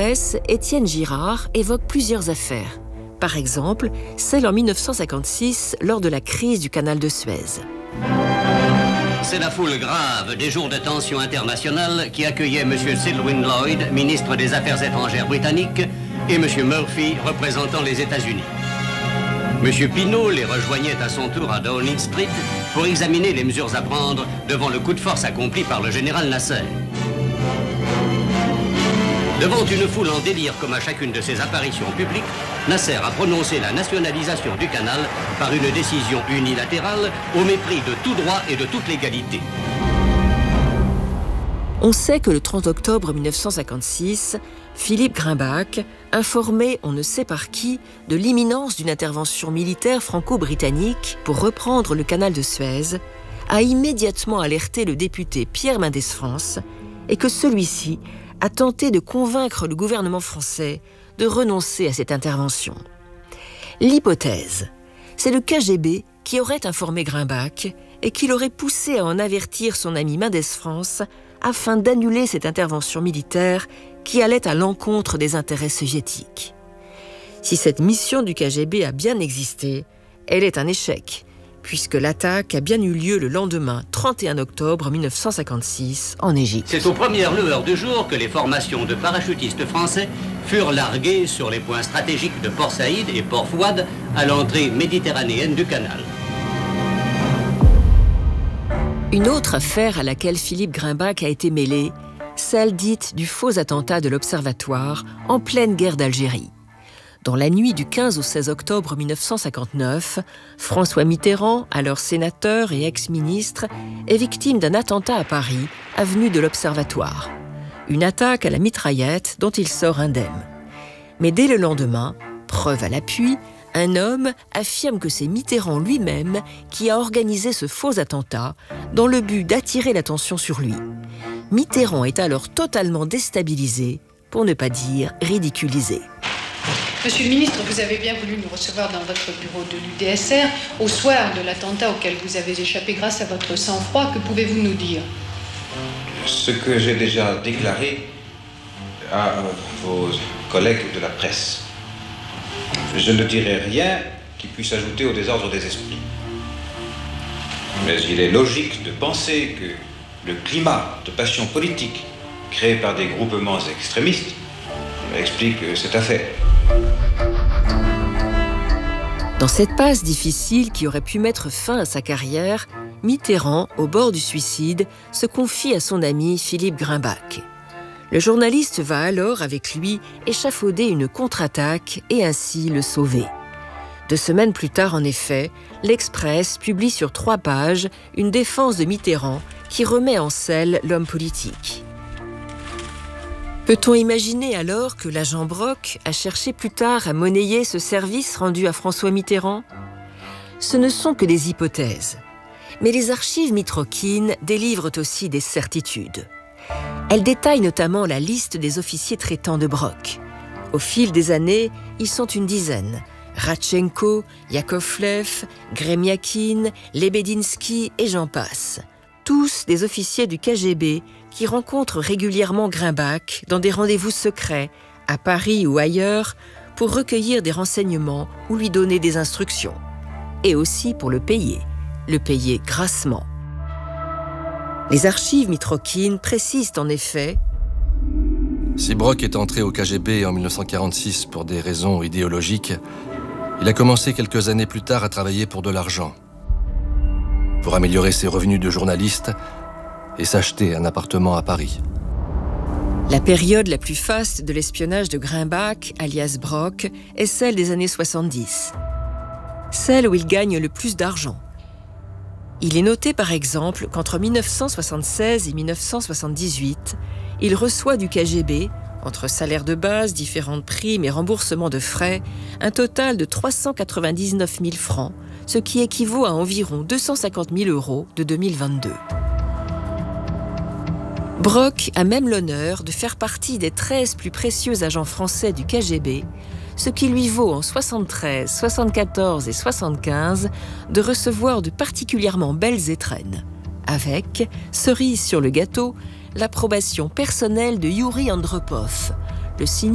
presse, Étienne Girard évoque plusieurs affaires. Par exemple, celle en 1956 lors de la crise du canal de Suez. C'est la foule grave des jours de tension internationale qui accueillait M. Selwyn Lloyd, ministre des Affaires étrangères britannique, et M. Murphy, représentant les États-Unis. M. Pinault les rejoignait à son tour à Downing Street pour examiner les mesures à prendre devant le coup de force accompli par le général Nasser. Devant une foule en délire comme à chacune de ses apparitions publiques, Nasser a prononcé la nationalisation du canal par une décision unilatérale au mépris de tout droit et de toute légalité. On sait que le 30 octobre 1956, Philippe Grimbach, informé on ne sait par qui de l'imminence d'une intervention militaire franco-britannique pour reprendre le canal de Suez, a immédiatement alerté le député Pierre Mendès France et que celui-ci a tenté de convaincre le gouvernement français de renoncer à cette intervention. L'hypothèse, c'est le KGB qui aurait informé Grimbach et qui l'aurait poussé à en avertir son ami Mendès France afin d'annuler cette intervention militaire qui allait à l'encontre des intérêts soviétiques. Si cette mission du KGB a bien existé, elle est un échec, puisque l'attaque a bien eu lieu le lendemain, 31 octobre 1956, en Égypte. C'est aux premières lueurs du jour que les formations de parachutistes français furent larguées sur les points stratégiques de Port Saïd et Port Fouad à l'entrée méditerranéenne du canal. Une autre affaire à laquelle Philippe Grimbach a été mêlé, celle dite du faux attentat de l'Observatoire en pleine guerre d'Algérie. Dans la nuit du 15 au 16 octobre 1959, François Mitterrand, alors sénateur et ex-ministre, est victime d'un attentat à Paris, avenue de l'Observatoire. Une attaque à la mitraillette dont il sort indemne. Mais dès le lendemain, preuve à l'appui, un homme affirme que c'est Mitterrand lui-même qui a organisé ce faux attentat dans le but d'attirer l'attention sur lui. Mitterrand est alors totalement déstabilisé, pour ne pas dire ridiculisé. Monsieur le ministre, vous avez bien voulu nous recevoir dans votre bureau de l'UDSR au soir de l'attentat auquel vous avez échappé grâce à votre sang-froid. Que pouvez-vous nous dire ? Ce que j'ai déjà déclaré à vos collègues de la presse. Je ne dirai rien qui puisse ajouter au désordre des esprits. Mais il est logique de penser que le climat de passion politique créé par des groupements extrémistes explique cette affaire. Dans cette passe difficile qui aurait pu mettre fin à sa carrière, Mitterrand, au bord du suicide, se confie à son ami Philippe Grimbach. Le journaliste va alors, avec lui, échafauder une contre-attaque et ainsi le sauver. 2 semaines plus tard, en effet, l'Express publie sur 3 pages une défense de Mitterrand qui remet en selle l'homme politique. Peut-on imaginer alors que l'agent Brock a cherché plus tard à monnayer ce service rendu à François Mitterrand ? Ce ne sont que des hypothèses. Mais les archives mitrokhines délivrent aussi des certitudes. Elles détaillent notamment la liste des officiers traitants de Brock. Au fil des années, ils sont une dizaine. Radchenko, Yakovlev, Gremiakin, Lebedinsky et j'en passe. Tous des officiers du KGB qui rencontrent régulièrement Grimbach dans des rendez-vous secrets, à Paris ou ailleurs, pour recueillir des renseignements ou lui donner des instructions. Et aussi pour le payer grassement. Les archives mitrokhines précisent en effet: si Brock est entré au KGB en 1946 pour des raisons idéologiques, il a commencé quelques années plus tard à travailler pour de l'argent, pour améliorer ses revenus de journaliste et s'acheter un appartement à Paris. La période la plus faste de l'espionnage de Grimbach, alias Brock, est celle des années 70. Celle où il gagne le plus d'argent. Il est noté par exemple qu'entre 1976 et 1978, il reçoit du KGB, entre salaire de base, différentes primes et remboursements de frais, un total de 399 000 francs, ce qui équivaut à environ 250 000 € de 2022. Brock a même l'honneur de faire partie des 13 plus précieux agents français du KGB, ce qui lui vaut en 73, 74 et 75 de recevoir de particulièrement belles étrennes, avec, cerise sur le gâteau, l'approbation personnelle de Youri Andropov, le